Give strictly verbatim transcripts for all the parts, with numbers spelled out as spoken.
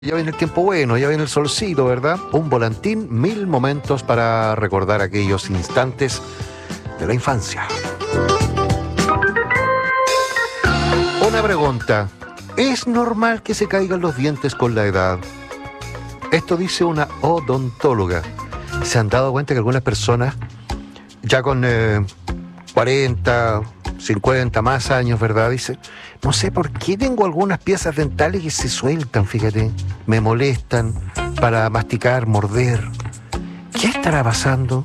Ya viene el tiempo bueno, ya viene el solcito, ¿verdad? Un volantín, mil momentos para recordar aquellos instantes de la infancia. Una pregunta. ¿Es normal que se caigan los dientes con la edad? Esto dice una odontóloga. ¿Se han dado cuenta que algunas personas, ya con eh, cuarenta, cincuenta más años, ¿verdad? Dice, no sé por qué tengo algunas piezas dentales que se sueltan, fíjate, me molestan para masticar, morder. ¿Qué estará pasando?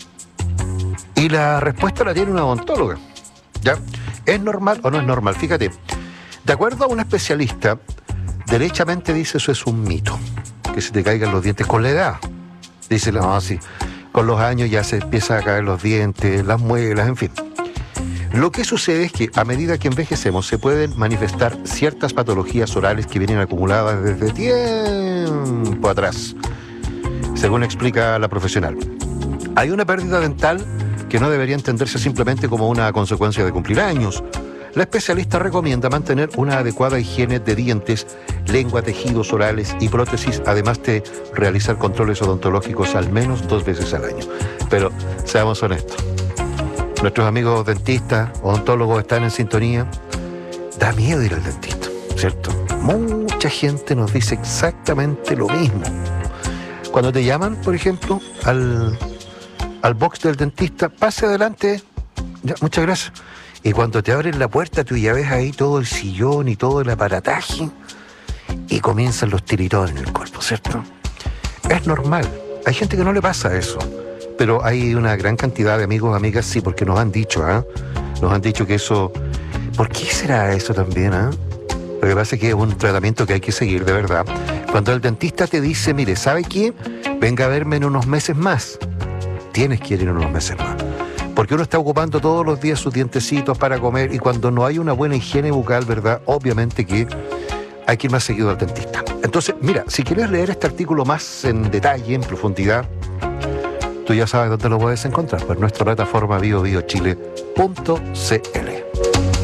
Y la respuesta la tiene una odontóloga. ¿Ya? ¿Es normal o no es normal? Fíjate, de acuerdo a una especialista, derechamente dice eso es un mito, que se te caigan los dientes con la edad. Dice, no, sí, con los años ya se empiezan a caer los dientes, las muelas, en fin. Lo que sucede es que a medida que envejecemos se pueden manifestar ciertas patologías orales que vienen acumuladas desde tiempo atrás, según explica la profesional. Hay una pérdida dental que no debería entenderse simplemente como una consecuencia de cumplir años. La especialista recomienda mantener una adecuada higiene de dientes, lengua, tejidos orales y prótesis, además de realizar controles odontológicos al menos dos veces al año. Pero seamos honestos. Nuestros amigos dentistas, odontólogos están en sintonía. Da miedo ir al dentista, ¿cierto? Mucha gente nos dice exactamente lo mismo. Cuando te llaman, por ejemplo, al, al box del dentista, pase adelante, ya, muchas gracias. Y cuando te abren la puerta, tú ya ves ahí todo el sillón y todo el aparataje y comienzan los tiritones en el cuerpo, ¿cierto? Es normal. Hay gente que no le pasa eso. Pero hay una gran cantidad de amigos, amigas, sí, porque nos han dicho, ¿ah? ¿eh? Nos han dicho que eso... ¿Por qué será eso también, ah? ¿eh? Lo que pasa es que es un tratamiento que hay que seguir, de verdad. Cuando el dentista te dice, mire, ¿sabe qué? Venga a verme en unos meses más. Tienes que ir en unos meses más. Porque uno está ocupando todos los días sus dientecitos para comer y cuando no hay una buena higiene bucal, ¿verdad? Obviamente que hay que ir más seguido al dentista. Entonces, mira, si quieres leer este artículo más en detalle, en profundidad, tú ya sabes dónde lo puedes encontrar, por nuestra plataforma bio bio chile punto c l.